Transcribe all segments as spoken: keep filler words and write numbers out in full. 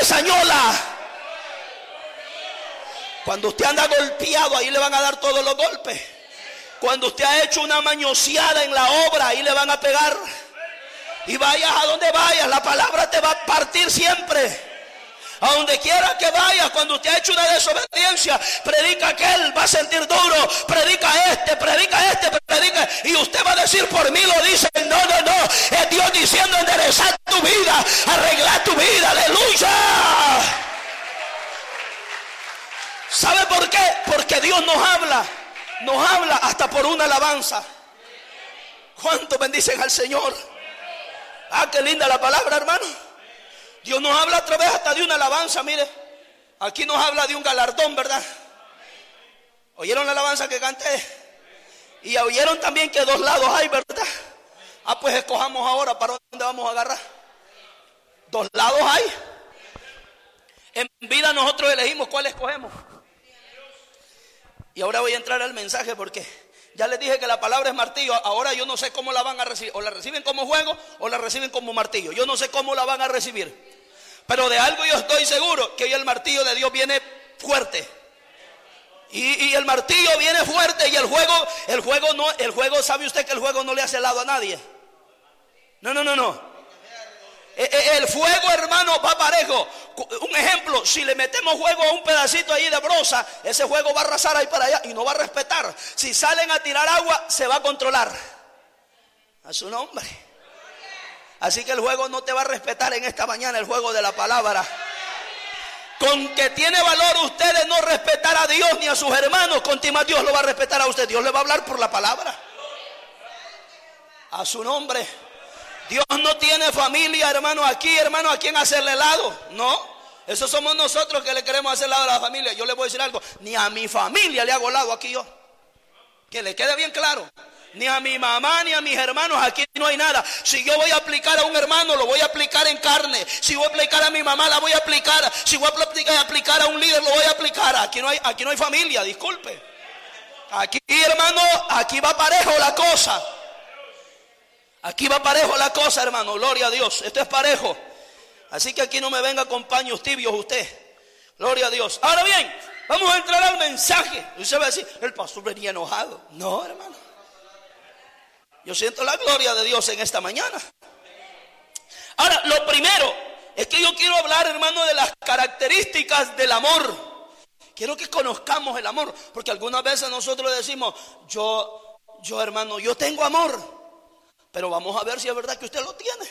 cazañola. Cuando usted anda golpeado, ahí le van a dar todos los golpes. Cuando usted ha hecho una mañoseada en la obra, ahí le van a pegar. Y vayas a donde vayas, la palabra te va a partir siempre. A donde quiera que vayas, cuando usted ha hecho una desobediencia, predica aquel, va a sentir duro, predica este, predica este, predica, y usted va a decir, por mí lo dice. No, no, no, es Dios diciendo, enderezar tu vida, arreglar tu vida, aleluya. ¿Sabe por qué? Porque Dios nos habla, nos habla hasta por una alabanza. ¿Cuántos bendicen al Señor? Ah, qué linda la palabra, hermano. Dios nos habla a través hasta de una alabanza. Mire, aquí nos habla de un galardón, ¿verdad? ¿Oyeron la alabanza que canté? Y oyeron también que dos lados hay, ¿verdad? Ah, pues escojamos ahora para dónde vamos a agarrar. Dos lados hay. En vida nosotros elegimos cuál escogemos. Y ahora voy a entrar al mensaje porque ya les dije que la palabra es martillo. Ahora yo no sé cómo la van a recibir. O la reciben como juego o la reciben como martillo. Yo no sé cómo la van a recibir. Pero de algo yo estoy seguro, que hoy el martillo de Dios viene fuerte. Y, y el martillo viene fuerte. Y el juego, el juego no, el juego, ¿sabe usted que el juego no le hace lado a nadie? No, no, no, no. El fuego, hermano, va parejo. Un ejemplo, si le metemos fuego a un pedacito ahí de brosa, ese fuego va a arrasar ahí para allá y no va a respetar. Si salen a tirar agua, se va a controlar. A su nombre. Así que el fuego no te va a respetar en esta mañana, el fuego de la palabra. Con que tiene valor usted de no respetar a Dios ni a sus hermanos, con ti más Dios lo va a respetar a usted. Dios le va a hablar por la palabra. A su nombre. Dios no tiene familia, hermano, aquí, hermano, a quien hacerle lado. No, eso somos nosotros que le queremos hacer lado a la familia. Yo le voy a decir algo, ni a mi familia le hago lado aquí yo. Que le quede bien claro. Ni a mi mamá ni a mis hermanos, aquí no hay nada. Si yo voy a aplicar a un hermano, lo voy a aplicar en carne. Si voy a aplicar a mi mamá, la voy a aplicar. Si voy a aplicar, aplicar a un líder, lo voy a aplicar. Aquí no hay, aquí no hay familia, disculpe. Aquí, hermano, aquí va parejo la cosa. Aquí va parejo la cosa, hermano, gloria a Dios. Esto es parejo. Así que aquí no me venga con paños tibios usted. Gloria a Dios. Ahora bien, vamos a entrar al mensaje. Usted va a decir, el pastor venía enojado. No, hermano. Yo siento la gloria de Dios en esta mañana. Ahora, lo primero es que yo quiero hablar, hermano, de las características del amor. Quiero que conozcamos el amor, porque algunas veces nosotros decimos, yo, yo hermano, yo tengo amor. Pero vamos a ver si es verdad que usted lo tiene.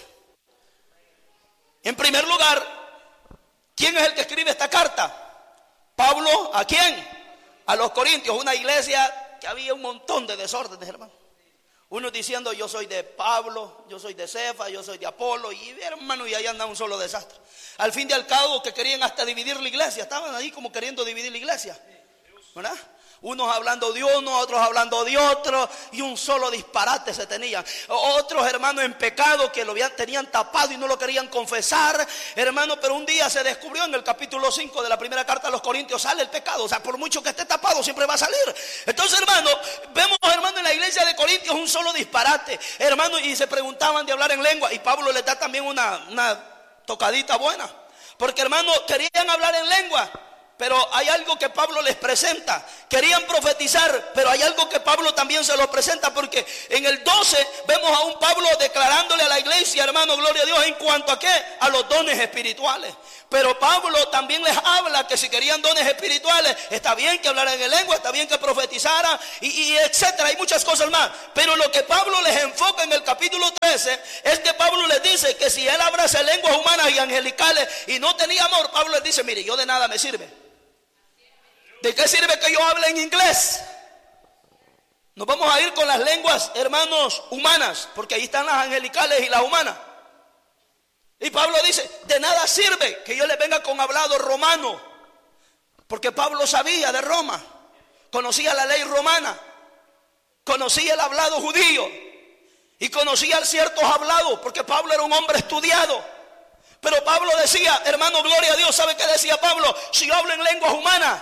En primer lugar, ¿quién es el que escribe esta carta? Pablo, ¿a quién? A los Corintios, una iglesia que había un montón de desórdenes, hermano. Unos diciendo, yo soy de Pablo, yo soy de Cefa, yo soy de Apolo, y hermano, y ahí anda un solo desastre. Al fin y al cabo, que querían hasta dividir la iglesia, estaban ahí como queriendo dividir la iglesia, ¿verdad? Unos hablando de uno, otros hablando de otro, y un solo disparate se tenían. Otros hermanos en pecado que lo habían, tenían tapado y no lo querían confesar, hermano, pero un día se descubrió en el capítulo cinco de la primera carta a los Corintios, sale el pecado, o sea, por mucho que esté tapado siempre va a salir. Entonces, hermano, vemos, hermano, en la iglesia de Corintios un solo disparate, hermano, y se preguntaban de hablar en lengua, y Pablo les da también una, una tocadita buena, porque, hermano, querían hablar en lengua. Pero hay algo que Pablo les presenta. Querían profetizar, pero hay algo que Pablo también se lo presenta. Porque en el doce vemos a un Pablo declarándole a la iglesia, hermano, gloria a Dios, en cuanto a qué, a los dones espirituales. Pero Pablo también les habla que si querían dones espirituales, está bien que hablaran en lengua, está bien que profetizaran, y, y etcétera, hay muchas cosas más. Pero lo que Pablo les enfoca en el capítulo trece, es que Pablo les dice que si él hablase lenguas humanas y angelicales y no tenía amor, Pablo les dice, mire, yo de nada me sirve. ¿De qué sirve que yo hable en inglés? Nos vamos a ir con las lenguas, hermanos, humanas, porque ahí están las angelicales y las humanas. Y Pablo dice, de nada sirve que yo le venga con hablado romano, porque Pablo sabía de Roma, conocía la ley romana, conocía el hablado judío y conocía ciertos hablados, porque Pablo era un hombre estudiado. Pero Pablo decía, hermano, gloria a Dios, ¿sabe qué decía Pablo? Si yo hablo en lenguas humanas,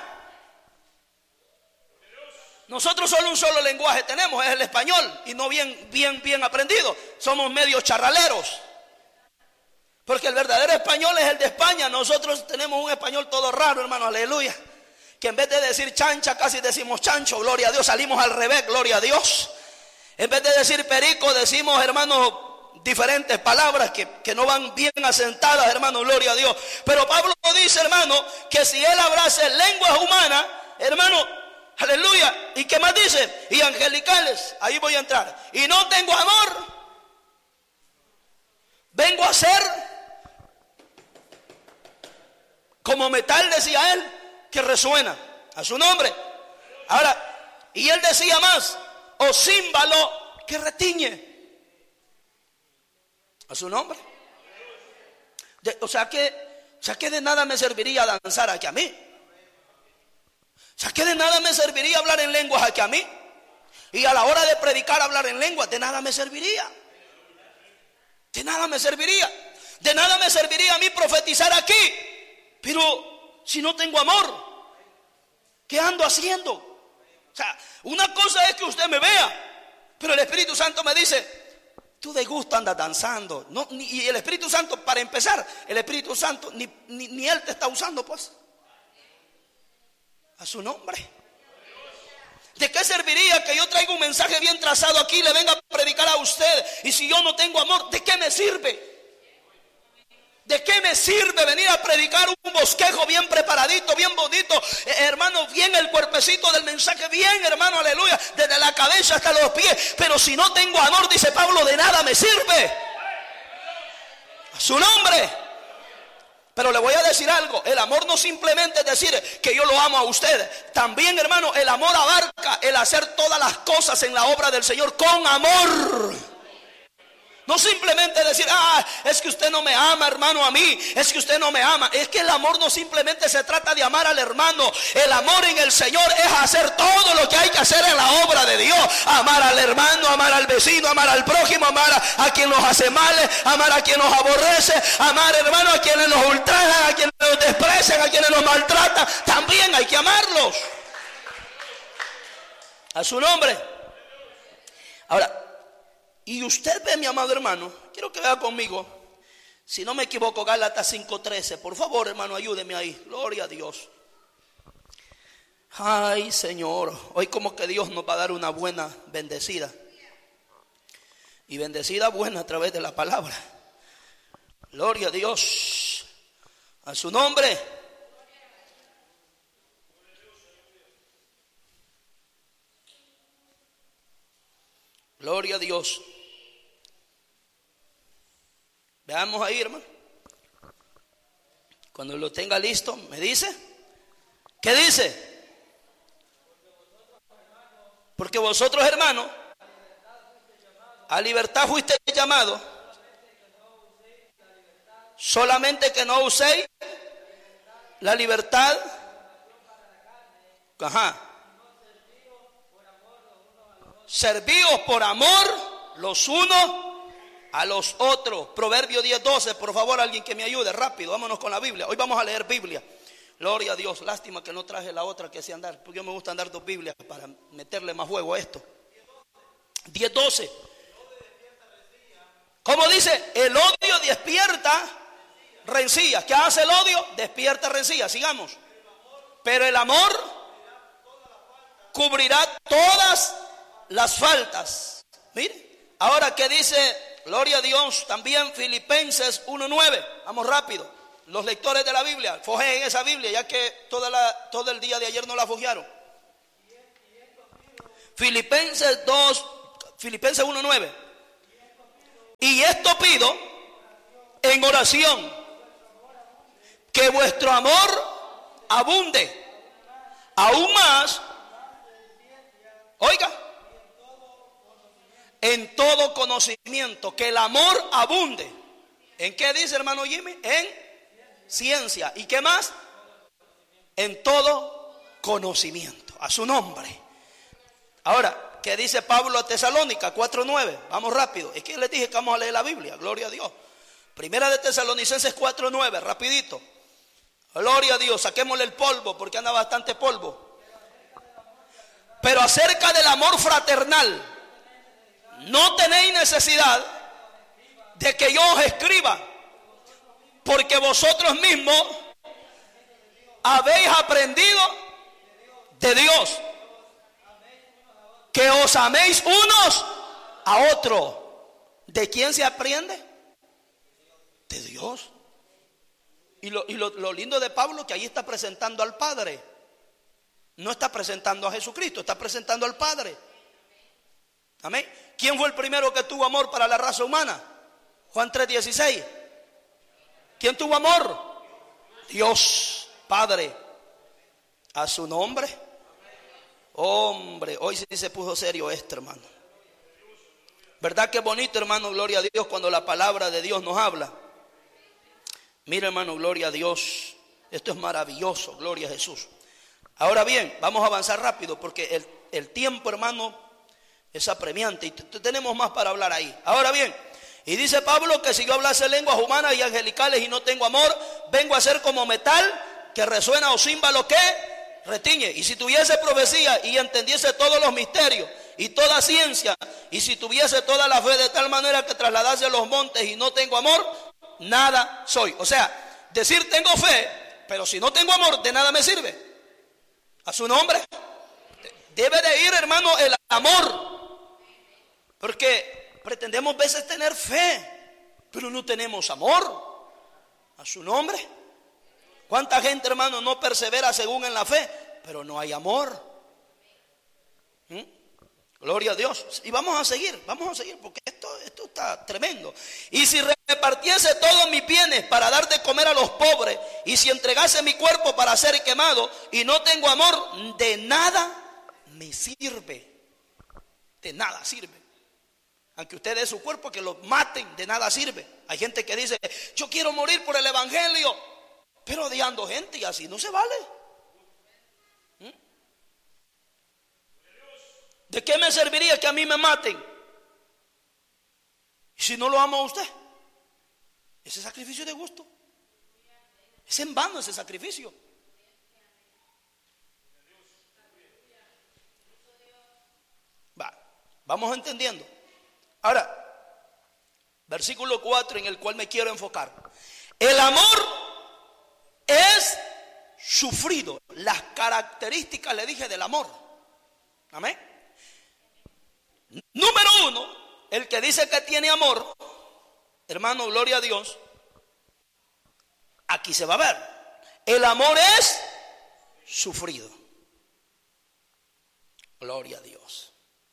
nosotros solo un solo lenguaje tenemos, es el español, y no bien, bien, bien aprendido. Somos medio charraleros. Porque el verdadero español es el de España. Nosotros tenemos un español todo raro, hermano, aleluya. Que en vez de decir chancha, casi decimos chancho, gloria a Dios. Salimos al revés, gloria a Dios. En vez de decir perico, decimos, hermano, diferentes palabras que, que no van bien asentadas, hermano, gloria a Dios. Pero Pablo dice, hermano, que si él hablase lenguas humanas, hermano, aleluya. ¿Y qué más dice? Y angelicales, ahí voy a entrar. Y no tengo amor, vengo a ser como metal, decía él, que resuena. A su nombre. Ahora, y él decía más, o címbalo que retiñe. A su nombre. De, o sea que, o sea que de nada me serviría danzar aquí a mí. O sea que de nada me serviría hablar en lenguas aquí a mí. Y a la hora de predicar hablar en lenguas, de nada me serviría. De nada me serviría. De nada me serviría a mí profetizar aquí. Pero si no tengo amor, ¿qué ando haciendo? O sea, una cosa es que usted me vea, pero el Espíritu Santo me dice, tú de gusto andas danzando. No, ni, y el Espíritu Santo, para empezar, el Espíritu Santo, ni, ni, ni Él te está usando, pues. A su nombre. ¿De qué serviría que yo traiga un mensaje bien trazado aquí y le venga a predicar a usted? Y si yo no tengo amor, ¿de qué me sirve? ¿De qué me sirve venir a predicar un bosquejo bien preparadito, bien bonito, eh, hermano, bien el cuerpecito del mensaje, bien, hermano, aleluya, desde la cabeza hasta los pies? Pero si no tengo amor, dice Pablo, de nada me sirve. A su nombre. Pero le voy a decir algo, el amor no simplemente es decir que yo lo amo a usted. También, hermano, el amor abarca el hacer todas las cosas en la obra del Señor con amor. No simplemente decir, ah, es que usted no me ama, hermano, a mí. Es que usted no me ama. Es que el amor no simplemente se trata de amar al hermano. El amor en el Señor es hacer todo lo que hay que hacer en la obra de Dios. Amar al hermano, amar al vecino, amar al prójimo, amar a, a quien nos hace mal, amar a quien nos aborrece, amar, hermano, a quienes nos ultrajan, a quienes nos desprecian, a quienes nos maltratan. También hay que amarlos. A su nombre. Ahora, y usted ve, mi amado hermano, quiero que vea conmigo, si no me equivoco, Gálatas cinco trece, por favor, hermano, ayúdeme ahí, gloria a Dios. Ay, Señor, hoy como que Dios nos va a dar una buena bendecida, y bendecida buena a través de la palabra. Gloria a Dios, a su nombre. Gloria a Dios. Veamos ahí, hermano. Cuando lo tenga listo, me dice. ¿Qué dice? Porque vosotros, hermanos, a libertad fuiste llamados. Solamente que no uséis la libertad. Ajá. Servíos por amor los unos a los otros. Proverbio diez doce, por favor, alguien que me ayude, rápido, vámonos con la Biblia. Hoy vamos a leer Biblia. Gloria a Dios, lástima que no traje la otra que sé andar, porque yo me gusta andar dos Biblias para meterle más juego a esto. diez doce. ¿Cómo dice? El odio despierta rencillas. ¿Qué hace el odio? Despierta rencillas. Sigamos. Pero el amor cubrirá todas las faltas. Mire, ahora que dice, gloria a Dios, también Filipenses uno nueve. Vamos rápido. Los lectores de la Biblia, fojeen esa Biblia, ya que toda la, todo el día de ayer no la fojearon. Filipenses dos, Filipenses uno nueve. Y esto pido en oración, que vuestro amor abunde aún más, oiga, en todo conocimiento, que el amor abunde. ¿En qué dice, hermano Jimmy? En ciencia. ¿Y qué más? En todo conocimiento. A su nombre. Ahora, ¿qué dice Pablo a Tesalónica cuatro nueve? Vamos rápido. Es que les dije que vamos a leer la Biblia. Gloria a Dios. Primera de Tesalonicenses cuatro nueve, rapidito. Gloria a Dios. Saquémosle el polvo porque anda bastante polvo. Pero acerca del amor fraternal, no tenéis necesidad de que yo os escriba, porque vosotros mismos habéis aprendido de Dios que os améis unos a otros. ¿De quién se aprende? De Dios. Y, lo, y lo, lo lindo de Pablo que ahí está presentando al Padre. No está presentando a Jesucristo, está presentando al Padre. Amén. ¿Quién fue el primero que tuvo amor para la raza humana? Juan tres dieciséis. ¿Quién tuvo amor? Dios Padre. A su nombre. Hombre, hoy sí se puso serio esto, hermano. ¿Verdad que bonito, hermano? Gloria a Dios cuando la palabra de Dios nos habla. Mira, hermano, gloria a Dios. Esto es maravilloso, gloria a Jesús. Ahora bien, vamos a avanzar rápido porque el, el tiempo, hermano, es apremiante y t- tenemos más para hablar ahí. Ahora bien, y dice Pablo que si yo hablase lenguas humanas y angelicales y no tengo amor, vengo a ser como metal que resuena o címbalo que retiñe. Y si tuviese profecía y entendiese todos los misterios y toda ciencia, y si tuviese toda la fe de tal manera que trasladase los montes y no tengo amor, nada soy. O sea, decir tengo fe, pero si no tengo amor, de nada me sirve. A su nombre. Debe de ir, hermano, el amor. Porque pretendemos a veces tener fe, pero no tenemos amor. A su nombre. ¿Cuánta gente, hermano, no persevera según en la fe, pero no hay amor? ¿Mm? Gloria a Dios. Y vamos a seguir, vamos a seguir, porque esto, esto está tremendo. Y si repartiese todos mis bienes para dar de comer a los pobres, y si entregase mi cuerpo para ser quemado, y no tengo amor, de nada me sirve. De nada sirve. Aunque usted dé su cuerpo, que lo maten, de nada sirve. Hay gente que dice, yo quiero morir por el evangelio, pero odiando gente, y así no se vale. ¿Mm? ¿De qué me serviría que a mí me maten? Y si no lo amo a usted, ese sacrificio de gusto, es en vano ese sacrificio. Va, vamos entendiendo. Ahora, versículo cuatro en el cual me quiero enfocar. El amor es sufrido. Las características, le dije, del amor. Amén. Número uno, el que dice que tiene amor, hermano, gloria a Dios, aquí se va a ver. El amor es sufrido. Gloria a Dios.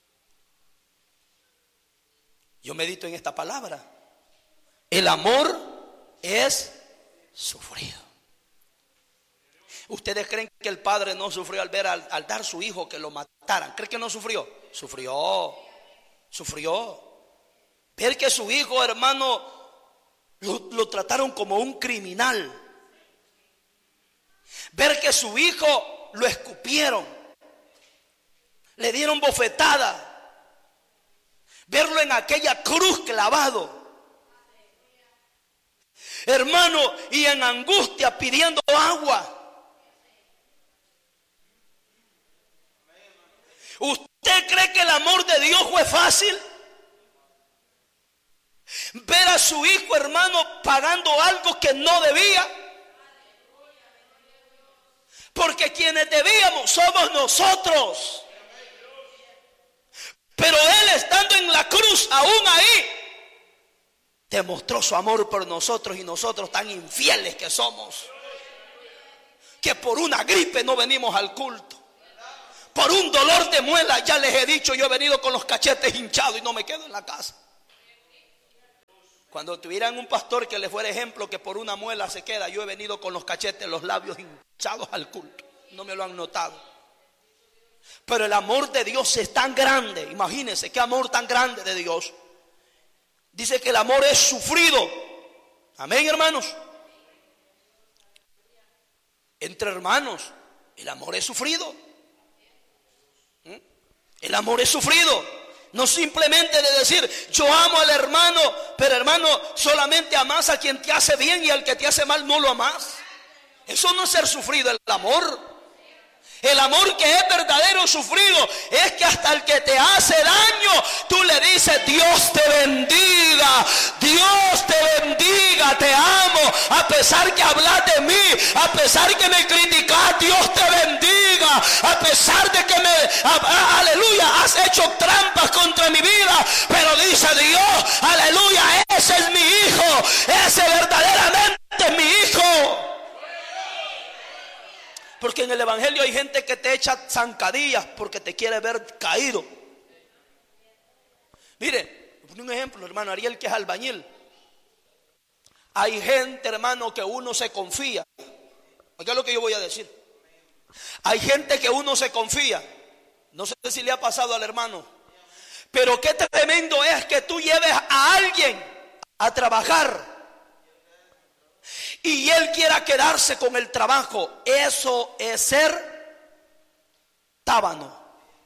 Yo medito en esta palabra. El amor es sufrido. ¿Ustedes creen que el padre no sufrió al ver al, al dar su hijo que lo mataran? ¿Creen que no sufrió? Sufrió, sufrió. Ver que su hijo, hermano, lo, lo trataron como un criminal. Ver que su hijo lo escupieron, le dieron bofetada. Verlo en aquella cruz clavado, hermano, y en angustia pidiendo agua. ¿Usted cree que el amor de Dios fue fácil? Ver a su hijo, hermano, pagando algo que no debía. Porque quienes debíamos somos nosotros. Pero Él, estando en la cruz, aún ahí, demostró su amor por nosotros, y nosotros tan infieles que somos, que por una gripe no venimos al culto. Por un dolor de muela, ya les he dicho, yo he venido con los cachetes hinchados y no me quedo en la casa. Cuando tuvieran un pastor que les fuera ejemplo que por una muela se queda, yo he venido con los cachetes, los labios hinchados al culto. No me lo han notado. Pero el amor de Dios es tan grande. Imagínense qué amor tan grande de Dios. Dice que el amor es sufrido. Amén, hermanos. Entre hermanos, el amor es sufrido. ¿Mm? El amor es sufrido. No simplemente de decir, yo amo al hermano, pero hermano, solamente amas a quien te hace bien y al que te hace mal no lo amas. Eso no es ser sufrido. El amor El amor que es verdadero sufrido es que hasta el que te hace daño, tú le dices: Dios te bendiga, Dios te bendiga, te amo. A pesar que hablas de mí, a pesar que me criticas, Dios te bendiga. A pesar de que me, a, a, aleluya, has hecho trampas contra mi vida, pero dice Dios: aleluya, ese es mi hijo, ese verdaderamente es mi hijo. Porque en el evangelio hay gente que te echa zancadillas porque te quiere ver caído. Mire, un ejemplo, hermano Ariel, que es albañil. Hay gente, hermano, que uno se confía. ¿Qué es lo que yo voy a decir? Hay gente que uno se confía. No sé si le ha pasado al hermano. Pero qué tremendo es que tú lleves a alguien a trabajar y él quiera quedarse con el trabajo. Eso es ser tábano.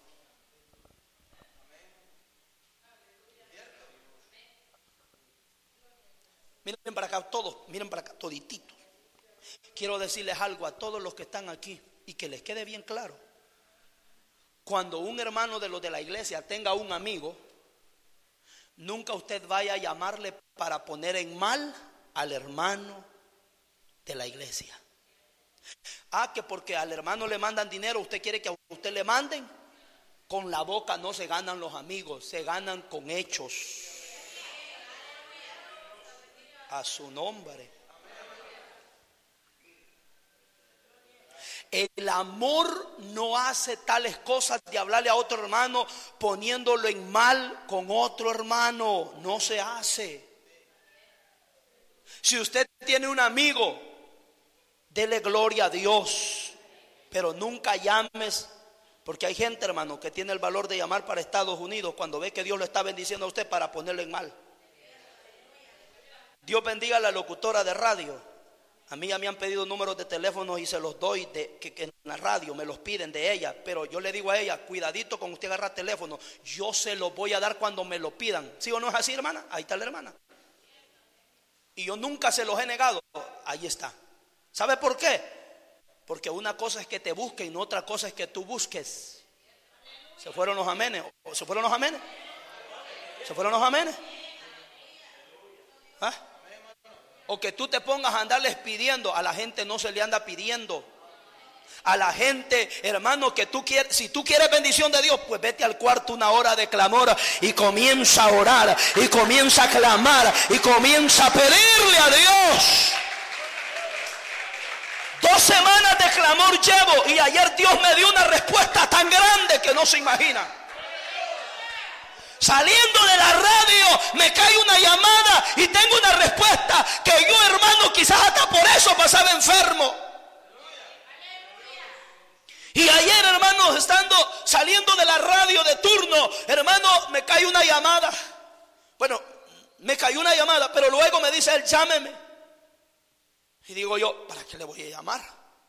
Miren para acá todos, miren para acá todititos. Quiero decirles algo a todos los que están aquí y que les quede bien claro. Cuando un hermano de los de la iglesia tenga un amigo, nunca usted vaya a llamarle para poner en mal al hermano de la iglesia. Ah, que porque al hermano le mandan dinero, usted quiere que a usted le manden. Con la boca no se ganan los amigos, se ganan con hechos. A su nombre. El amor no hace tales cosas de hablarle a otro hermano poniéndolo en mal con otro hermano. No se hace. Si usted tiene un amigo, dele gloria a Dios, pero nunca llames, porque hay gente, hermano, que tiene el valor de llamar para Estados Unidos cuando ve que Dios lo está bendiciendo a usted para ponerle en mal. Dios bendiga a la locutora de radio. A mí ya me han pedido números de teléfonos y se los doy de, que, que en la radio me los piden de ella, pero yo le digo a ella: cuidadito con usted agarrar teléfono, yo se los voy a dar cuando me lo pidan. ¿Sí o no es así, hermana? Ahí está la hermana. Y yo nunca se los he negado. Ahí está. ¿Sabe por qué? Porque una cosa es que te busquen y otra cosa es que tú busques. ¿Se fueron los amenes? ¿Se fueron los amenes? ¿Se fueron los amenes? ¿Ah? O que tú te pongas a andarles pidiendo. A la gente no se le anda pidiendo. A la gente, hermano, que tú quieres, si tú quieres bendición de Dios, pues vete al cuarto una hora de clamor y comienza a orar y comienza a clamar y comienza a pedirle a Dios. Dos semanas de clamor llevo y ayer Dios me dio una respuesta tan grande que no se imagina. Saliendo de la radio me cae una llamada y tengo una respuesta que yo, hermano, quizás hasta por eso pasaba enfermo. Y ayer, hermano, estando saliendo de la radio de turno, hermano, me cae una llamada. Bueno, me cayó una llamada, pero luego me dice él: llámeme. Y digo yo: ¿para qué le voy a llamar?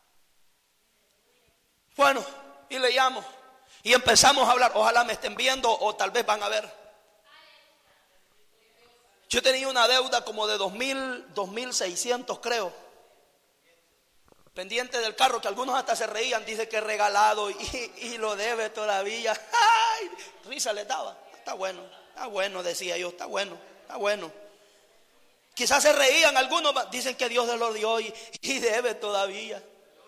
Bueno, y le llamo. Y empezamos a hablar. Ojalá me estén viendo o tal vez van a ver. Yo tenía una deuda como de dos mil, dos mil seiscientos, creo, pendiente del carro, que algunos hasta se reían. Dice que regalado y, y lo debe todavía. ¡Ay! Risa le daba. Está bueno, está bueno, decía yo. Está bueno, está bueno. Quizás se reían algunos. Dicen que Dios se lo dio y, y debe todavía.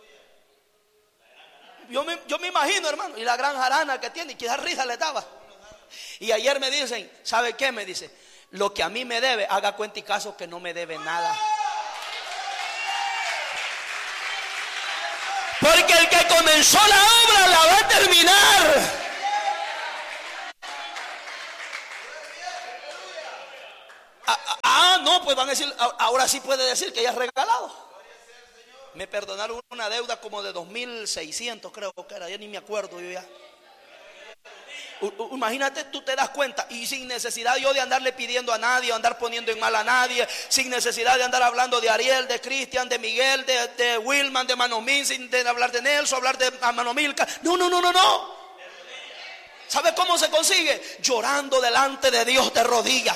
Yo me, yo me imagino, hermano, y la gran jarana que tiene, quizás risa le daba. Y ayer me dicen: ¿sabe qué? Me dice: lo que a mí me debe, haga cuenta y caso que no me debe nada. Porque el que comenzó la obra la va a terminar. Ah, ah, no, pues van a decir, ahora sí puede decir que ya es regalado. Me perdonaron una deuda como de dos mil seiscientos, creo que era, ya ni me acuerdo yo ya. Imagínate, tú te das cuenta, y sin necesidad yo de andarle pidiendo a nadie, andar poniendo en mal a nadie, sin necesidad de andar hablando de Ariel, de Cristian, de Miguel, de, de Wilman, de Manomín, sin de hablar de Nelson, hablar de Manomilca. No, no, no, no, no. ¿Sabe cómo se consigue? Llorando delante de Dios de rodillas.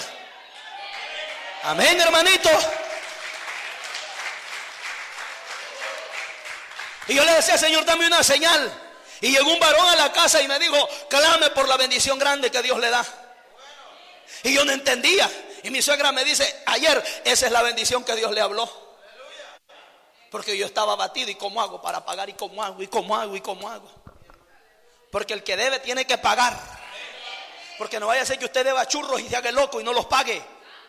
Amén, hermanito. Y yo le decía, Señor, dame una señal. Y llegó un varón a la casa y me dijo, clame por la bendición grande que Dios le da. Y yo no entendía. Y mi suegra me dice, ayer, esa es la bendición que Dios le habló. Porque yo estaba abatido. ¿Y cómo hago para pagar? ¿Y cómo hago? ¿Y cómo hago? ¿Y cómo hago? Porque el que debe tiene que pagar. Porque no vaya a ser que usted deba churros y se haga loco y no los pague.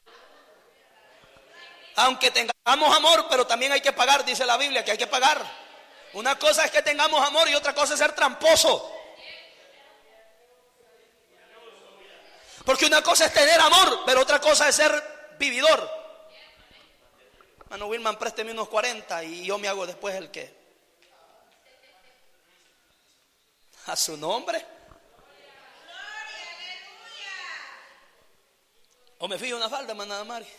Aunque tengamos amor, pero también hay que pagar. Dice la Biblia que hay que pagar. Una cosa es que tengamos amor y otra cosa es ser tramposo. Porque una cosa es tener amor, pero otra cosa es ser vividor. Mano Wilman, présteme unos cuarenta y yo me hago después el que. A su nombre. O me fijo una falda, hermana Mari.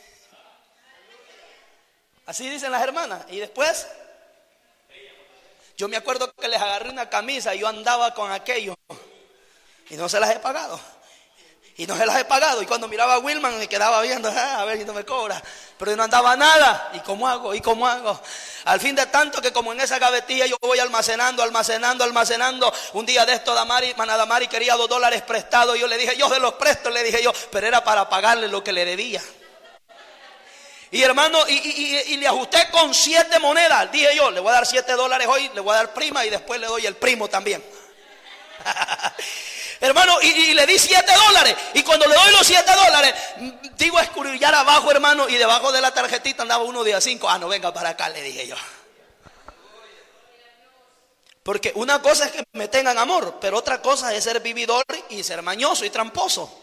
Así dicen las hermanas. Y después, yo me acuerdo que les agarré una camisa y yo andaba con aquello. Y no se las he pagado. Y no se las he pagado. Y cuando miraba a Wilman me quedaba viendo, ah, a ver si no me cobra. Pero yo no andaba nada. ¿Y cómo hago? ¿Y cómo hago? Al fin de tanto que como en esa gavetilla yo voy almacenando, almacenando, almacenando. Un día de esto Damari, Mana Damari quería dos dólares prestados. Yo le dije, yo se los presto, le dije yo. Pero era para pagarle lo que le debía. Y hermano, y, y, y, y le ajusté con siete monedas. Dije yo, le voy a dar siete dólares hoy, le voy a dar prima y después le doy el primo también. Hermano, y, y le di siete dólares. Y cuando le doy los siete dólares, digo escurrillar abajo, hermano. Y debajo de la tarjetita andaba uno de a cinco. Ah, no, venga para acá, le dije yo. Porque una cosa es que me tengan amor, pero otra cosa es ser vividor y ser mañoso y tramposo.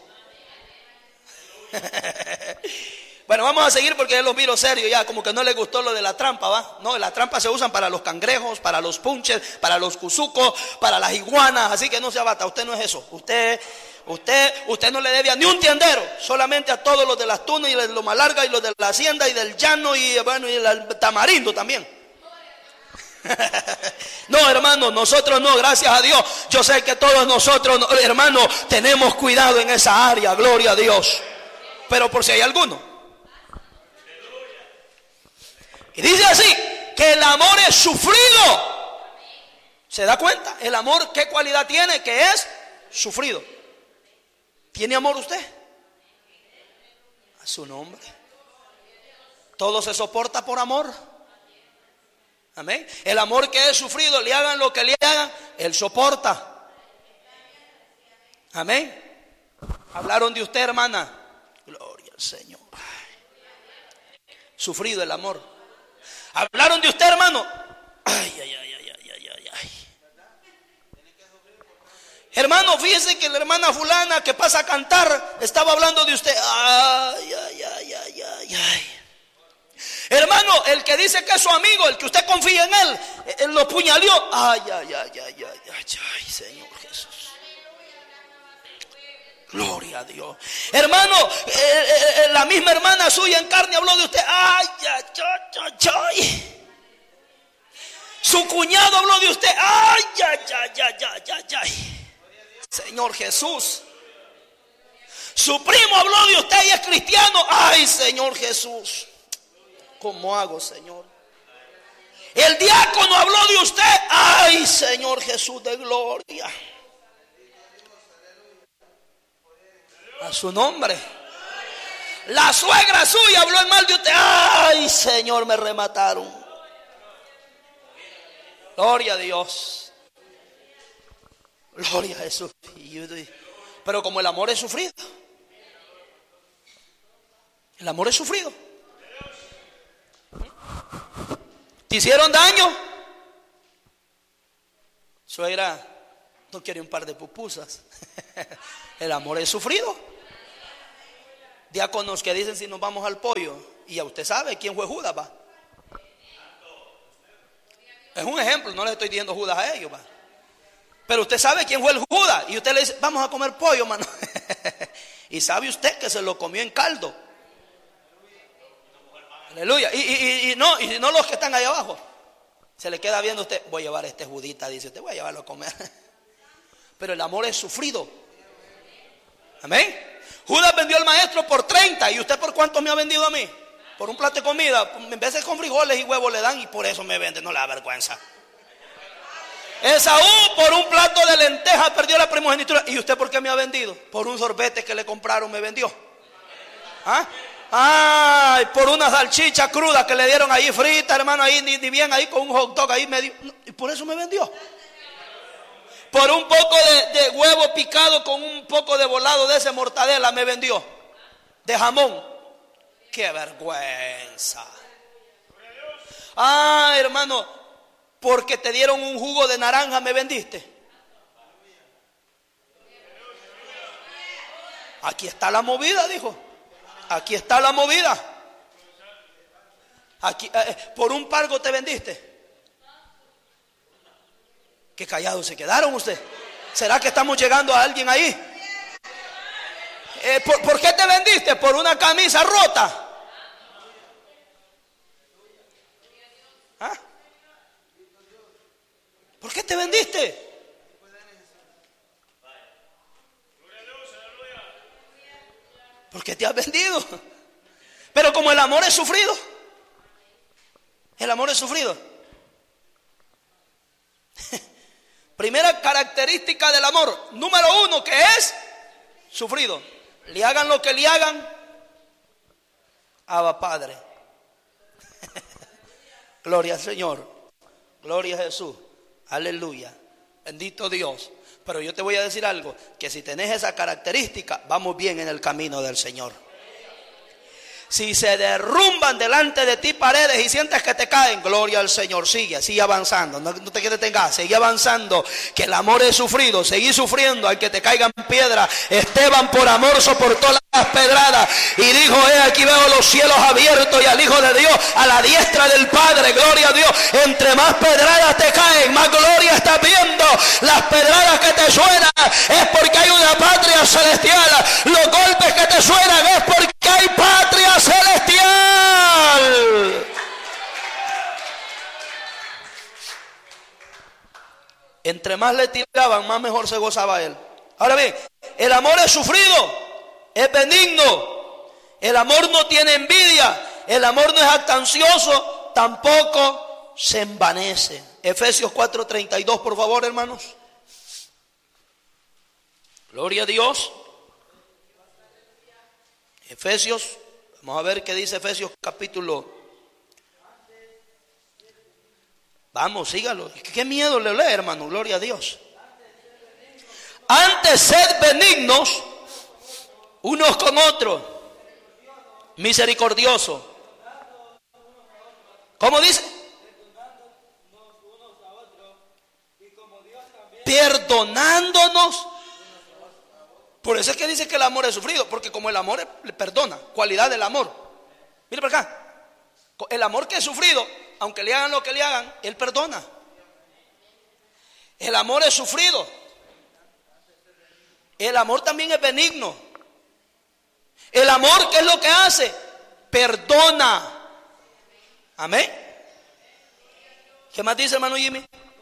Bueno, vamos a seguir porque ya los miro serio ya, como que no les gustó lo de la trampa, ¿va? No, las trampas se usan para los cangrejos, para los punches, para los cuzucos, para las iguanas, así que no se abata, usted no es eso. Usted, usted, usted no le debe a ni un tiendero, solamente a todos los de las tunas y de los Malarga y los de la hacienda y del llano y bueno, y el tamarindo también. No, hermano, nosotros no, gracias a Dios. Yo sé que todos nosotros, hermano, tenemos cuidado en esa área, gloria a Dios. Pero por si hay alguno. Y dice así, que el amor es sufrido. ¿Se da cuenta? El amor, ¿qué cualidad tiene? Que es sufrido. ¿Tiene amor usted? A su nombre. Todo se soporta por amor. Amén. El amor que es sufrido, le hagan lo que le hagan, él soporta. Amén. Hablaron de usted, hermana. Gloria al Señor. Sufrido el amor. Hablaron de usted, hermano. Ay, ay, ay, ay, ay, ay, ay. Hermano, fíjese que la hermana fulana que pasa a cantar estaba hablando de usted. Ay, ay, ay, ay, ay, ay. Hermano, el que dice que es su amigo, el que usted confía en él, él lo puñaleó. Ay, ay, ay, ay, ay, ay, ay, Señor Jesús. Gloria a Dios. Hermano, eh, eh, la misma hermana suya en carne habló de usted. Ay, ay, ay, ay, ay. Su cuñado habló de usted. Ay, ay, ay, ay, ay, ay, ay. Señor Jesús. Su primo habló de usted y es cristiano. Ay, Señor Jesús. ¿Cómo hago, Señor? El diácono habló de usted. Ay, Señor Jesús de gloria. A su nombre. La suegra suya habló en mal de usted. Ay, Señor, me remataron. Gloria a Dios. Gloria a Jesús. Pero como el amor es sufrido. El amor es sufrido. ¿Te hicieron daño? Suegra, no quiere un par de pupusas. El amor es sufrido. Diáconos que dicen si nos vamos al pollo. Y ya usted sabe quién fue Judas, va. Es un ejemplo, no le estoy diciendo Judas a ellos, va. Pero usted sabe quién fue el Judas. Y usted le dice, vamos a comer pollo, mano. Y sabe usted que se lo comió en caldo. Aleluya. Y, y, y, no, y no los que están ahí abajo. Se le queda viendo a usted, voy a llevar a este judita, dice usted, voy a llevarlo a comer. Pero el amor es sufrido. Amén. Judas vendió al maestro por treinta. ¿Y usted por cuánto me ha vendido a mí? Por un plato de comida. En vez de con frijoles y huevos le dan y por eso me vende. No le da vergüenza. Esaú por un plato de lentejas perdió la primogenitura. ¿Y usted por qué me ha vendido? Por un sorbete que le compraron me vendió. ¿Ah? Ay, por una salchicha cruda que le dieron ahí frita, hermano, ahí ni, ni bien ahí con un hot dog ahí medio. Y por eso me vendió. Por un poco de, de huevo picado con un poco de volado de ese mortadela me vendió. De jamón. ¡Qué vergüenza! Ah, hermano, porque te dieron un jugo de naranja me vendiste. Aquí está la movida, dijo. Aquí está la movida. Aquí, eh, por un pargo te vendiste. Qué callados se quedaron ustedes. ¿Será que estamos llegando a alguien ahí? Eh, ¿por, ¿Por qué te vendiste? Por una camisa rota. ¿Ah? ¿Por qué te vendiste? ¿Por qué te has vendido? Pero como el amor es sufrido. El amor es sufrido. Primera característica del amor, número uno, que es sufrido. Le hagan lo que le hagan, Abba Padre. Gloria al Señor, gloria a Jesús, aleluya, bendito Dios. Pero yo te voy a decir algo, que si tenés esa característica, vamos bien en el camino del Señor. Si se derrumban delante de ti paredes y sientes que te caen, gloria al Señor, sigue, sigue avanzando, no, no te detengas, sigue avanzando, que el amor es sufrido, seguí sufriendo al que te caigan piedras. Esteban por amor soportó las pedradas y dijo, he aquí veo los cielos abiertos y al Hijo de Dios a la diestra del Padre, gloria a Dios. Entre más pedradas te caen, más gloria estás viendo. Las pedradas que te suenan es porque hay una patria celestial, los golpes que te suenan es porque hay patria celestial. Entre más le tiraban, más mejor se gozaba él. Ahora bien, el amor es sufrido, es benigno. El amor no tiene envidia. El amor no es jactancioso, tampoco se envanece. Efesios cuatro treinta y dos, por favor, hermanos. Gloria a Dios. Efesios, vamos a ver qué dice Efesios capítulo. Vamos, sígalo. Qué miedo le lee, hermano, gloria a Dios. Antes sed benignos unos con otros, misericordioso. ¿Cómo dice? Perdonándonos. Por eso es que dice que el amor es sufrido, porque como el amor le perdona, cualidad del amor. Mire para acá. El amor que es sufrido, aunque le hagan lo que le hagan, él perdona. El amor es sufrido. El amor también es benigno. El amor, ¿qué es lo que hace? Perdona. Amén. ¿Qué más dice, hermano Jimmy?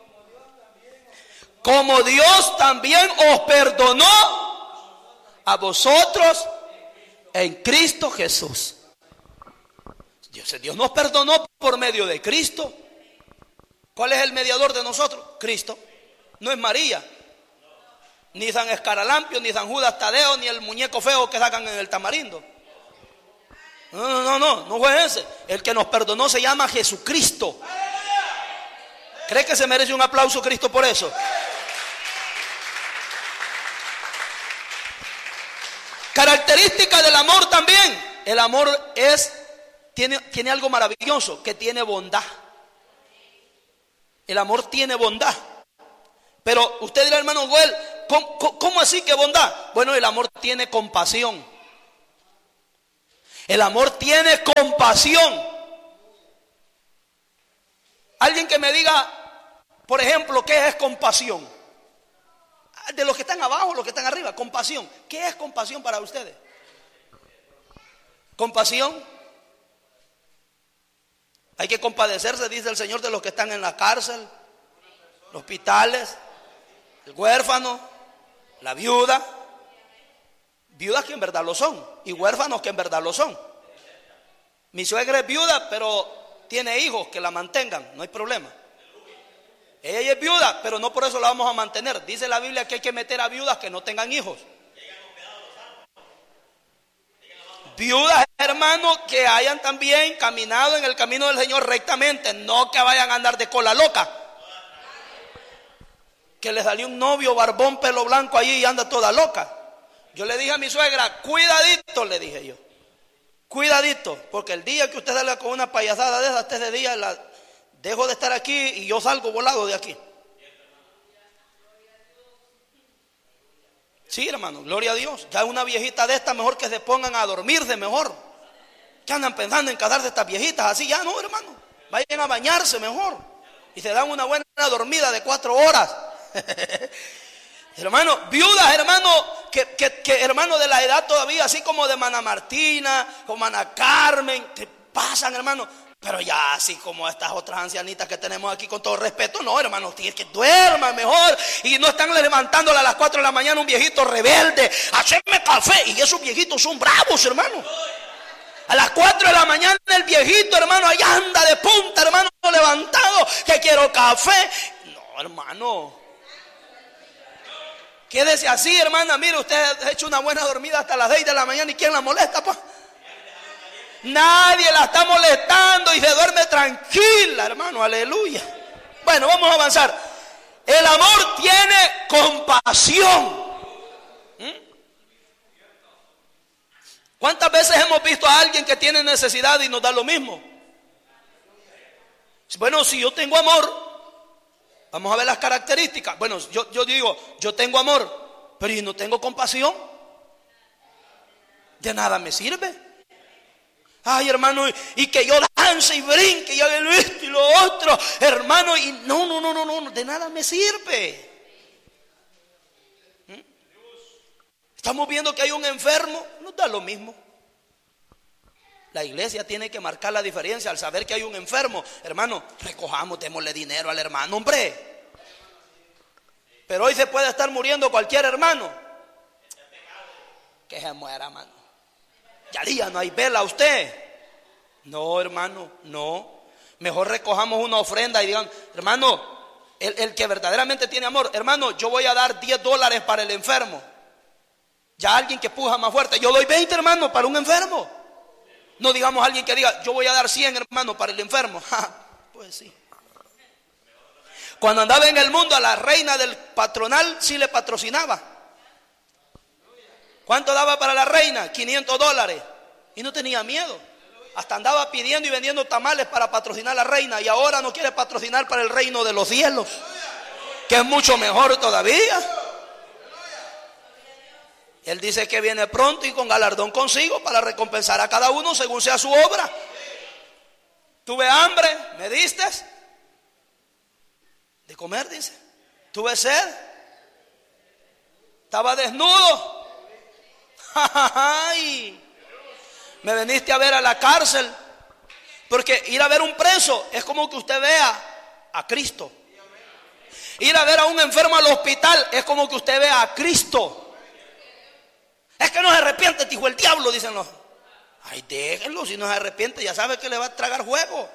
Como Dios también os perdonó a vosotros en Cristo Jesús. Dios, Dios nos perdonó por medio de Cristo. ¿Cuál es el mediador de nosotros? Cristo. No es María, ni San Escaralampio, ni San Judas Tadeo, ni el muñeco feo que sacan en el tamarindo. No, no, no, no, no fue ese. El que nos perdonó se llama Jesucristo. ¿Cree que se merece un aplauso Cristo por eso? Característica del amor también. El amor es, tiene, tiene algo maravilloso, que tiene bondad. El amor tiene bondad. Pero usted dirá, hermano Joel, ¿cómo, ¿cómo así que bondad? Bueno, el amor tiene compasión. El amor tiene compasión. Alguien que me diga, por ejemplo, ¿qué es compasión? De los que están abajo, los que están arriba, compasión. ¿Qué es compasión para ustedes? Compasión. Hay que compadecerse, dice el Señor, de los que están en la cárcel, los hospitales, el huérfano, la viuda. Viudas que en verdad lo son y huérfanos que en verdad lo son. Mi suegra es viuda, pero tiene hijos que la mantengan, no hay problema. Ella es viuda, pero no por eso la vamos a mantener. Dice la Biblia que hay que meter a viudas que no tengan hijos. Viudas, hermanos, que hayan también caminado en el camino del Señor rectamente, no que vayan a andar de cola loca. Que les salió un novio barbón, pelo blanco allí y anda toda loca. Yo le dije a mi suegra, cuidadito, le dije yo. Cuidadito, porque el día que usted salga con una payasada de esas, ese día la dejo de estar aquí y yo salgo volado de aquí. Sí, hermano, gloria a Dios. Ya una viejita de estas, mejor que se pongan a dormirse mejor. Que andan pensando en casarse estas viejitas así, ya no, hermano. Vayan a bañarse mejor y se dan una buena dormida de cuatro horas. Hermano, viudas, hermano, que, que, que hermano de la edad todavía, así como de Mana Martina, como Ana Carmen, te pasan, hermano. Pero ya así como estas otras ancianitas que tenemos aquí, con todo respeto, no, hermano, tienes que duerman mejor. Y no están levantándola a las cuatro de la mañana un viejito rebelde, haceme café. Y esos viejitos son bravos, hermano. A las cuatro de la mañana el viejito, hermano, ahí anda de punta, hermano, levantado, que quiero café. No, hermano, quédese así, hermana. Mire, usted ha hecho una buena dormida hasta las seis de la mañana. ¿Y quién la molesta, pa? Nadie la está molestando y se duerme tranquila, hermano, aleluya. Bueno, vamos a avanzar. El amor tiene compasión. ¿Mm? ¿Cuántas veces hemos visto a alguien que tiene necesidad y nos da lo mismo? Bueno, si yo tengo amor, vamos a ver las características. Bueno, yo, yo digo, yo tengo amor, pero si no tengo compasión, de nada me sirve. Ay, hermano, y que yo dance y brinque y haga esto y lo otro, hermano, y no, no, no, no, no, de nada me sirve. ¿Mm? Estamos viendo que hay un enfermo, nos da lo mismo. La iglesia tiene que marcar la diferencia al saber que hay un enfermo. Hermano, recojamos, démosle dinero al hermano, hombre. Pero hoy se puede estar muriendo cualquier hermano. Que se muera, hermano. Ya día no hay vela a usted. No, hermano, no. Mejor recojamos una ofrenda y digan, hermano, el, el que verdaderamente tiene amor, hermano, yo voy a dar diez dólares para el enfermo. Ya alguien que puja más fuerte, yo doy veinte, hermano, para un enfermo. No digamos a alguien que diga, yo voy a dar cien, hermano, para el enfermo. Pues sí. Cuando andaba en el mundo, a la reina del patronal sí le patrocinaba. ¿Cuánto daba para la reina? quinientos dólares. Y no tenía miedo. Hasta andaba pidiendo y vendiendo tamales para patrocinar a la reina. Y ahora no quiere patrocinar para el reino de los cielos, que es mucho mejor todavía. Él dice que viene pronto y con galardón consigo para recompensar a cada uno según sea su obra. Tuve hambre, ¿me diste? De comer, dice. Tuve sed. Estaba desnudo. Ay, me viniste a ver a la cárcel. Porque ir a ver un preso es como que usted vea a Cristo. Ir a ver a un enfermo al hospital es como que usted vea a Cristo. Es que no se arrepiente, dijo el diablo, dicen los. Ay, déjenlo, si no se arrepiente ya sabe que le va a tragar juego.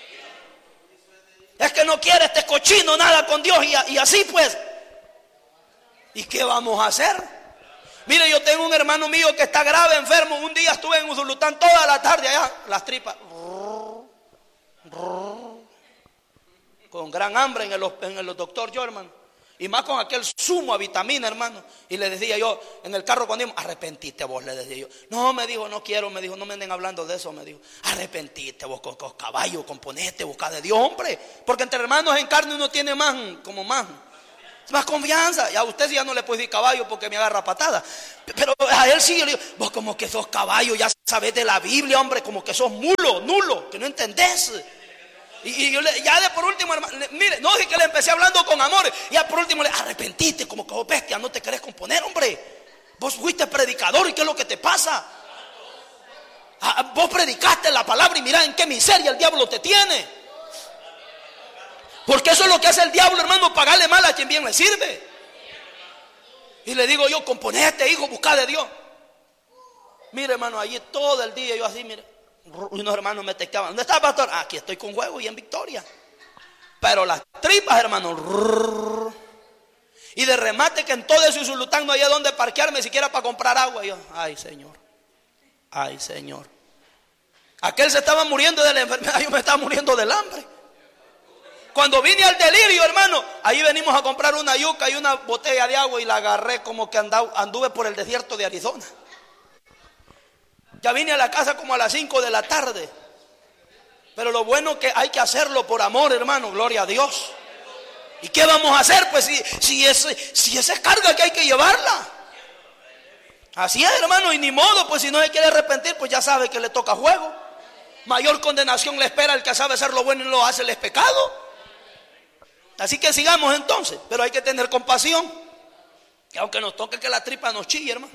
Es que no quiere este cochino nada con Dios y, y así pues. ¿Y qué vamos a hacer? Mire, yo tengo un hermano mío que está grave, enfermo. Un día estuve en Usulután toda la tarde allá, las tripas. Con gran hambre en el, en el doctor yo, hermano. Y más con aquel zumo a vitamina, hermano. Y le decía yo, en el carro cuando íbamos, arrepentiste vos, le decía yo. No, me dijo, no quiero, me dijo, no me anden hablando de eso, me dijo. Arrepentiste vos con, con caballo, componete, busca de Dios, hombre. Porque entre hermanos en carne uno tiene más, como más. Más confianza. Y a usted sí ya no le puedo decir caballo porque me agarra patada. Pero a él sí yo le digo, vos como que sos caballo, ya sabes de la Biblia, hombre, como que sos mulo, nulo, que no entendés. Y, y yo le, ya de por último, hermano, le, mire, no dije que le empecé hablando con amor. Y ya por último le arrepentiste, como que vos bestia, no te querés componer, hombre. Vos fuiste predicador y qué es lo que te pasa. Ah, vos predicaste la palabra y mirá en qué miseria el diablo te tiene. Porque eso es lo que hace el diablo, hermano, pagarle mal a quien bien le sirve. Y le digo yo, componete, hijo, busca de Dios. Mire, hermano, allí todo el día yo así, mire. Unos hermanos me texteaban, ¿dónde está, pastor? Aquí estoy con juego y en victoria. Pero las tripas, hermano, rrr, y de remate que en todo eso Usulután no había donde parquearme siquiera para comprar agua. Y yo, ay Señor, ay Señor. Aquel se estaba muriendo de la enfermedad, yo me estaba muriendo del hambre. Cuando vine al delirio, hermano, ahí venimos a comprar una yuca y una botella de agua y la agarré como que andau, anduve por el desierto de Arizona. Ya vine a la casa como a las cinco de la tarde. Pero lo bueno que hay que hacerlo por amor, hermano, gloria a Dios. ¿Y qué vamos a hacer? Pues si, si, es, si esa es carga que hay que llevarla. Así es, hermano, y ni modo, pues si no se quiere arrepentir, pues ya sabe que le toca juego. Mayor condenación le espera al que sabe hacer lo bueno y lo hace, el es pecado. Así que sigamos entonces, pero hay que tener compasión. Que aunque nos toque que la tripa nos chille, hermano.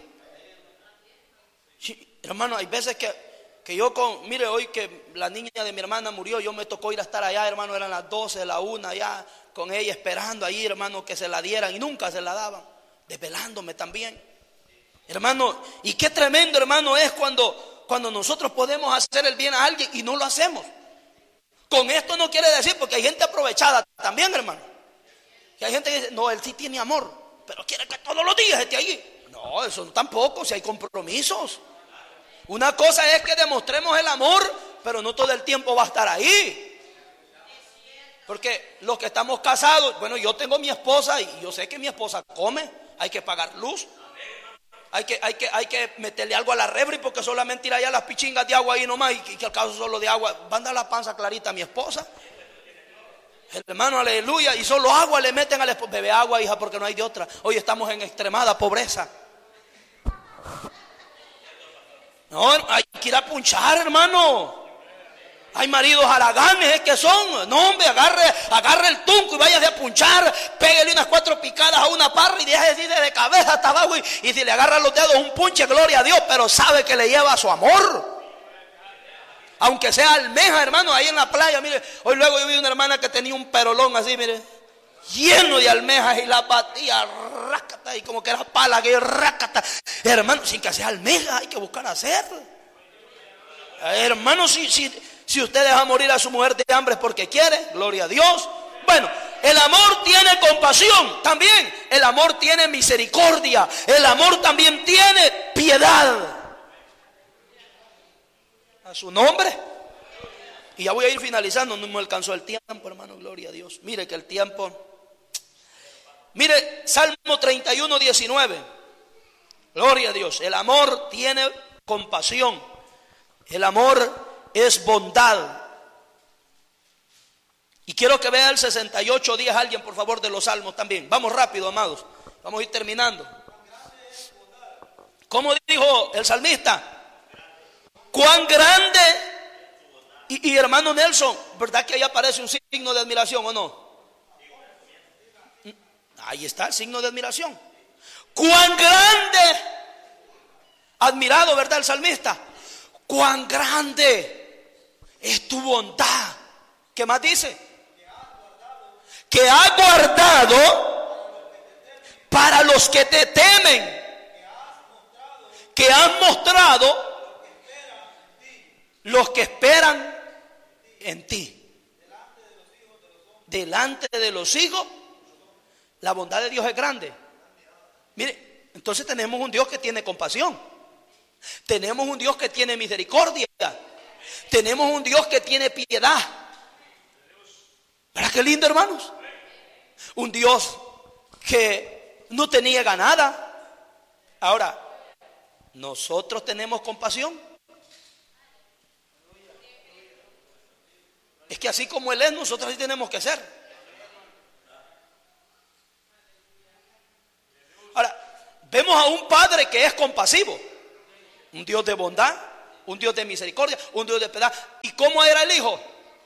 Sí, hermano, hay veces que, que yo con, mire, hoy que la niña de mi hermana murió, yo me tocó ir a estar allá, hermano, eran las doce, la una, allá con ella esperando ahí, hermano, que se la dieran y nunca se la daban, desvelándome también. Hermano, y qué tremendo, hermano, es cuando, cuando nosotros podemos hacer el bien a alguien y no lo hacemos. Con esto no quiere decir, porque hay gente aprovechada también, hermano. Que hay gente que dice, no, él sí tiene amor, pero quiere que todos los días esté allí. No, eso tampoco, si hay compromisos. Una cosa es que demostremos el amor, pero no todo el tiempo va a estar ahí. Porque los que estamos casados, bueno, yo tengo mi esposa y yo sé que mi esposa come, hay que pagar luz. Hay que, hay, que, hay que meterle algo a la refri porque solamente ir allá las pichingas de agua ahí nomás y que al caso solo de agua. Van a dar la panza clarita a mi esposa. Hermano, aleluya. Y solo agua le meten al esposo. Bebe agua, hija, porque no hay de otra. Hoy estamos en extremada pobreza. No, hay que ir a punchar, hermano. Hay maridos haraganes, es que son. No, hombre, agarre, agarre el tunco y vaya a punchar. Pégale unas cuatro picadas a una parra y deje de de cabeza hasta abajo. Y, y si le agarra los dedos, un punche, gloria a Dios. Pero sabe que le lleva su amor. Aunque sea almeja, hermano, ahí en la playa. Mire, hoy luego yo vi una hermana que tenía un perolón así, mire, lleno de almejas y la batía, rácata, y como que era pala, que rácata. Hermano, sin que sea almeja, hay que buscar hacer. Hermano, si, si, si usted deja morir a su mujer de hambre es porque quiere, gloria a Dios. Bueno, el amor tiene compasión también. El amor tiene misericordia. El amor también tiene piedad. A su nombre. Y ya voy a ir finalizando, no me alcanzó el tiempo, hermano, gloria a Dios. Mire que el tiempo. Mire, Salmo treinta y uno, diecinueve. Gloria a Dios. El amor tiene compasión. El amor es bondad. Y quiero que vea el sesenta y ocho días alguien, por favor, de los salmos también. Vamos rápido, amados. Vamos a ir terminando. ¿Cómo dijo el salmista? Cuán grande. Y, y hermano Nelson, ¿verdad que ahí aparece un signo de admiración o no? Ahí está el signo de admiración. Cuán grande. Admirado, ¿verdad? El salmista. Cuán grande es tu bondad. ¿Qué más dice? Que ha guardado para los que te temen. Que has mostrado los que esperan en ti. Delante de los hijos, la bondad de Dios es grande. Mire, entonces tenemos un Dios que tiene compasión. Tenemos un Dios que tiene misericordia. Tenemos un Dios que tiene piedad. ¿Verdad qué lindo, hermanos? Un Dios que no te niega nada. Ahora, ¿nosotros tenemos compasión? Es que así como Él es, nosotros así tenemos que ser. Ahora, vemos a un Padre que es compasivo. Un Dios de bondad, un Dios de misericordia, un Dios de piedad. ¿Y cómo era el Hijo?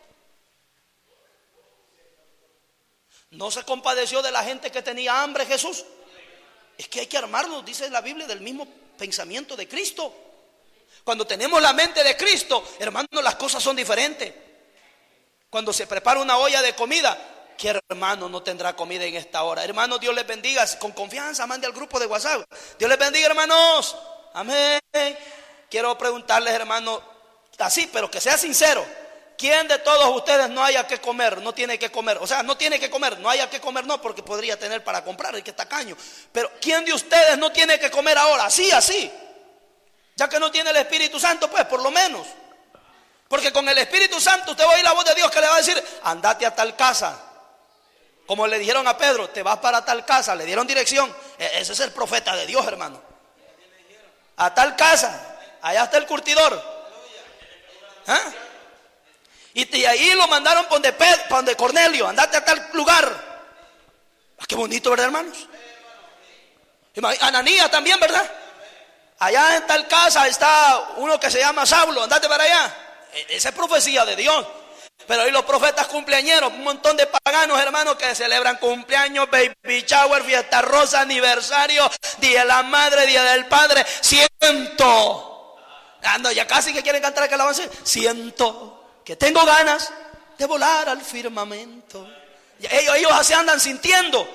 ¿No se compadeció de la gente que tenía hambre, Jesús? Es que hay que armarnos, dice la Biblia, del mismo pensamiento de Cristo. Cuando tenemos la mente de Cristo, hermanos, las cosas son diferentes. Cuando se prepara una olla de comida, ¿qué hermano no tendrá comida en esta hora? Hermanos, Dios les bendiga, con confianza mande al grupo de WhatsApp. Dios les bendiga, hermanos. Amén. Quiero preguntarles, hermano, así, pero que sea sincero. ¿quién de todos ustedes no haya que comer? No tiene que comer. O sea, no tiene que comer, no haya que comer, no, porque podría tener para comprar, el que está tacaño. Pero ¿quién de ustedes no tiene que comer ahora? Así, así. Ya que no tiene el Espíritu Santo, pues por lo menos. Porque con el Espíritu Santo usted va a oír la voz de Dios que le va a decir: andate a tal casa. Como le dijeron a Pedro, te vas para tal casa, le dieron dirección. Ese es el profeta de Dios, hermano. A tal casa, allá está el curtidor. ¿Ah? Y, y ahí lo mandaron para donde, Pedro, para donde Cornelio, andate a tal lugar. Ah, qué bonito, ¿verdad, hermanos? Ananías también, ¿verdad? Allá en tal casa está uno que se llama Saulo, andate para allá. Esa es profecía de Dios. Pero hoy los profetas cumpleañeros, un montón de paganos, hermanos, que celebran cumpleaños, baby shower, fiesta rosa, aniversario, día de la madre, día del padre. Siento, ando, ya casi que quieren cantar aquel avance. Siento que tengo ganas de volar al firmamento. Ellos, ellos se andan sintiendo.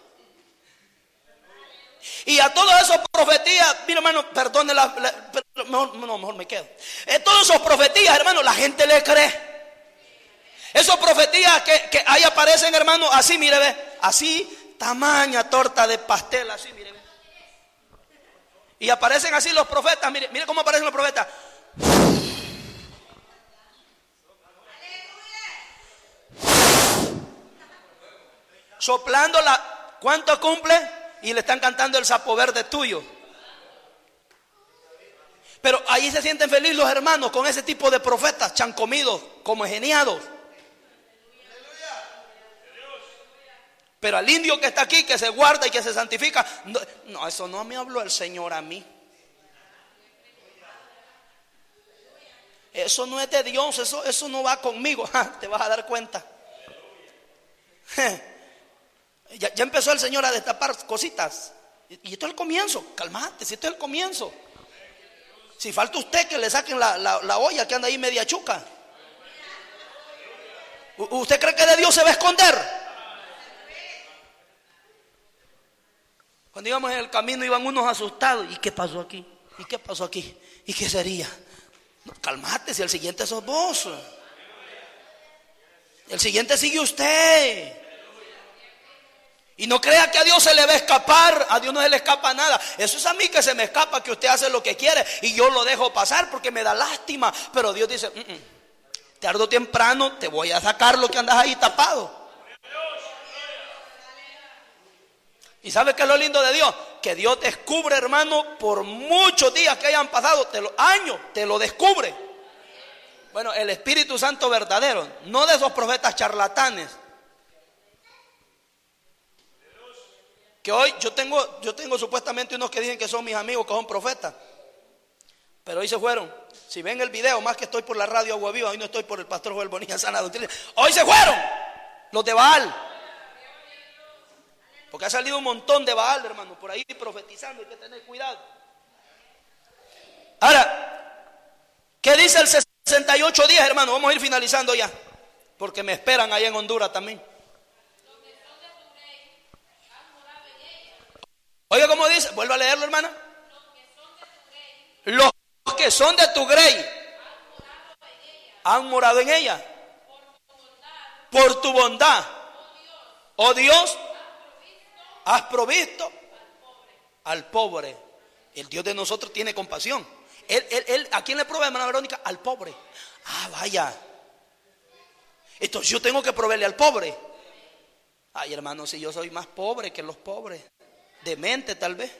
Y a todas esas profetías, mira, hermano, perdone la, la mejor, no, mejor me quedo. En todas esas profetías, hermano, la gente le cree. Esas profetías que, que ahí aparecen, hermano, así, mire, ve, así, tamaña torta de pastel, así, mire, ve. Y aparecen así los profetas, mire, mire cómo aparecen los profetas. Soplando la, ¿cuánto cumple? Y le están cantando el sapo verde tuyo. Pero ahí se sienten felices los hermanos con ese tipo de profetas, chancomidos, como geniados. Pero al indio que está aquí, que se guarda y que se santifica, no, no, eso no me habló el Señor a mí. Eso no es de Dios, eso, eso no va conmigo. Te vas a dar cuenta. Ya, ya empezó el Señor a destapar cositas. Y, y esto es el comienzo. Calmate, si esto es el comienzo. Si falta usted que le saquen la, la, la olla que anda ahí media chuca. ¿Usted cree que de Dios se va a esconder? Cuando íbamos en el camino iban unos asustados. ¿Y qué pasó aquí? ¿Y qué pasó aquí? ¿Y qué sería? No, calmate, si el siguiente sos vos. El siguiente sigue usted. Y no crea que a Dios se le va a escapar. A Dios no se le escapa nada. Eso es a mí que se me escapa, que usted hace lo que quiere y yo lo dejo pasar porque me da lástima. Pero Dios dice: mm -mm, tarde o temprano te voy a sacar lo que andas ahí tapado. ¿Y sabe qué es lo lindo de Dios? Que Dios descubre, hermano, por muchos días que hayan pasado, te lo, años, te lo descubre. Bueno, el Espíritu Santo verdadero, no de esos profetas charlatanes. Que hoy yo tengo, yo tengo supuestamente unos que dicen que son mis amigos, que son profetas. Pero hoy se fueron. Si ven el video, más que estoy por la radio Agua Viva, hoy no estoy por el pastor Joel Bonilla en Sana Doctrina. Hoy se fueron los de Baal. Porque ha salido un montón de Baal, hermano, por ahí profetizando, hay que tener cuidado. Ahora, ¿qué dice el sesenta y ocho días, hermano? Vamos a ir finalizando ya, porque me esperan allá en Honduras también. Oiga, ¿cómo dice? Vuelva a leerlo, hermana. Los que son de tu grey han morado en ella por tu bondad, oh Dios, has provisto al pobre. El Dios de nosotros tiene compasión. Él, él, él, ¿a quién le provee, hermana Verónica? Al pobre. Ah, vaya. Entonces yo tengo que proveerle al pobre. Ay, hermano, si yo soy más pobre que los pobres. Demente tal vez.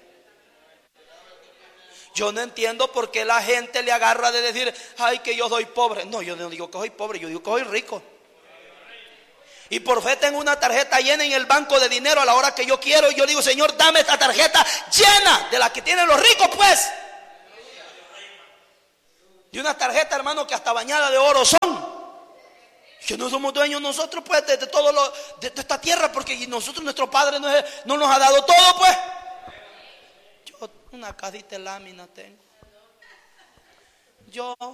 Yo no entiendo por qué la gente le agarra de decir: ay, que yo soy pobre. No, yo no digo que soy pobre, yo digo que soy rico. Y por fe tengo una tarjeta llena en el banco de dinero a la hora que yo quiero. Y yo digo: Señor, dame esta tarjeta llena de la que tienen los ricos, pues. Y una tarjeta, hermano, que hasta bañada de oro son. Que no somos dueños nosotros, pues, de, de todo lo, de, de esta tierra, porque nosotros, nuestro Padre, no, es, no nos ha dado todo, pues. Yo una casita de lámina tengo. Yo